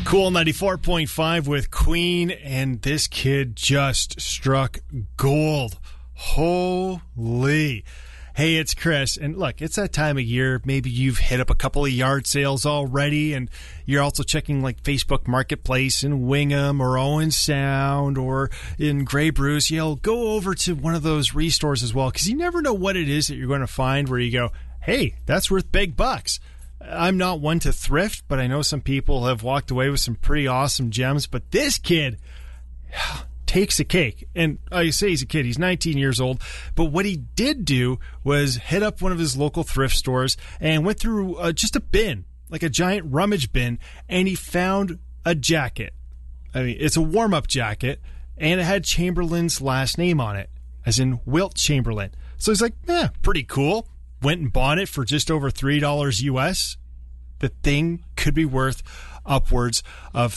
Cool 94.5 with Queen, and this kid just struck gold. Holy. Hey, it's Chris, and look, it's that time of year. Maybe you've hit up a couple of yard sales already, and you're also checking like Facebook Marketplace in Wingham or Owen Sound or in Grey Bruce. Go over to one of those restores as well, because you never know what it is that you're going to find where you go, hey, that's worth big bucks. I'm not one to thrift, but I know some people have walked away with some pretty awesome gems, but this kid takes a cake. And I say he's a kid, he's 19 years old, but what he did do was hit up one of his local thrift stores and went through just a bin, like a giant rummage bin, and he found a jacket. I mean, it's a warm-up jacket, and it had Chamberlain's last name on it, as in Wilt Chamberlain. So he's like, pretty cool. Went and bought it for just over $3 US. The thing could be worth upwards of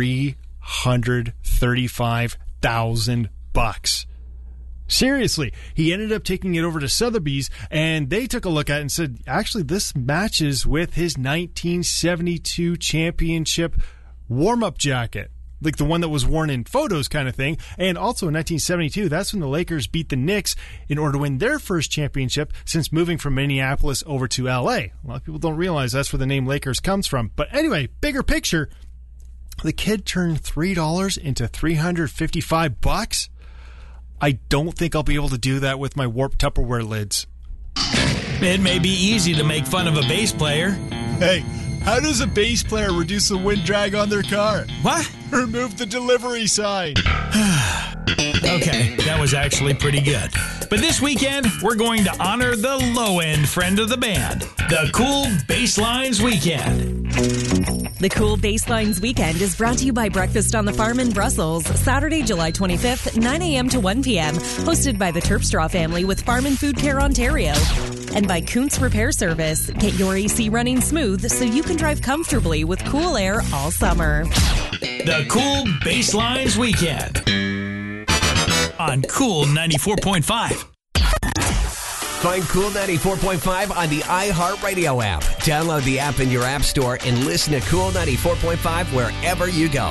$335,000. Seriously, he ended up taking it over to Sotheby's, and they took a look at it and said, actually, this matches with his 1972 championship warm-up jacket, like the one that was worn in photos kind of thing. And also in 1972, that's when the Lakers beat the Knicks in order to win their first championship since moving from Minneapolis over to LA. A lot of people don't realize that's where the name Lakers comes from. But anyway, bigger picture, the kid turned $3 into $355. I don't think I'll be able to do that with my warped Tupperware lids. It may be easy to make fun of a bass player. Hey, how does a bass player reduce the wind drag on their car? What? Remove the delivery sign. Okay, that was actually pretty good. But this weekend, we're going to honor the low-end friend of the band, the Cool Basslines Weekend. The Cool Basslines Weekend is brought to you by Breakfast on the Farm in Brussels, Saturday, July 25th, 9 a.m. to 1 p.m., hosted by the Terpstra family with Farm and Food Care Ontario. And by Kuntz Repair Service. Get your AC running smooth so you can drive comfortably with cool air all summer. The Cool Basslines Weekend on Cool 94.5. Find Cool 94.5 on the iHeartRadio app. Download the app in your app store and listen to Cool 94.5 wherever you go.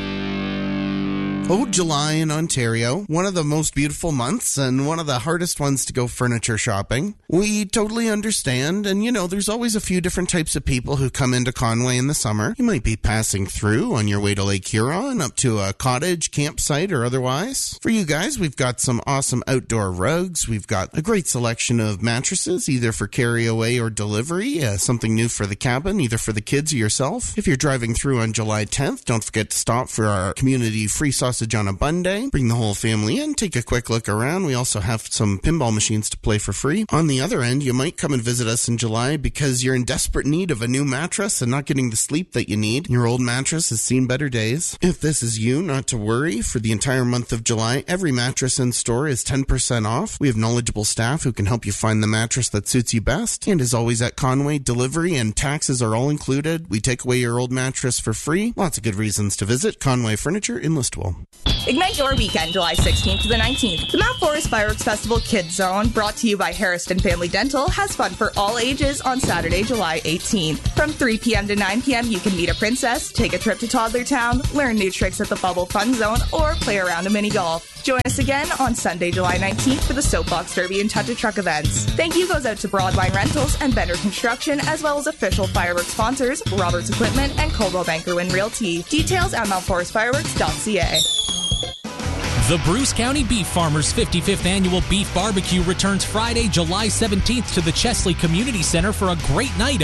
Oh, July in Ontario, one of the most beautiful months and one of the hardest ones to go furniture shopping. We totally understand, and there's always a few different types of people who come into Conway in the summer. You might be passing through on your way to Lake Huron, up to a cottage, campsite, or otherwise. For you guys, we've got some awesome outdoor rugs. We've got a great selection of mattresses, either for carry away or delivery, something new for the cabin, either for the kids or yourself. If you're driving through on July 10th, don't forget to stop for our community free sausage on a bun day. Bring the whole family in, take a quick look around. We also have some pinball machines to play for free. On the other end, you might come and visit us in July because you're in desperate need of a new mattress and not getting the sleep that you need. Your old mattress has seen better days. If this is you, not to worry. For the entire month of July, every mattress in store is 10% off. We have knowledgeable staff who can help you find the mattress that suits you best. And as always at Conway, delivery and taxes are all included. We take away your old mattress for free. Lots of good reasons to visit Conway Furniture in Listowel. Ignite your weekend, July 16th to the 19th. The Mount Forest Fireworks Festival Kids Zone, brought to you by Harrison Family Dental, has fun for all ages on Saturday, July 18th. From 3 p.m. to 9 p.m., you can meet a princess, take a trip to Toddler Town, learn new tricks at the Bubble Fun Zone, or play around a mini golf. Join us again on Sunday, July 19th for the Soapbox Derby and Touch a Truck events. Thank you goes out to Broadline Rentals and Bender Construction, as well as official fireworks sponsors, Roberts Equipment and Coldwell Banker Wynn Realty. Details at mountforestfireworks.ca. The Bruce County Beef Farmers 55th Annual Beef Barbecue returns Friday, July 17th to the Chesley Community Center for a great night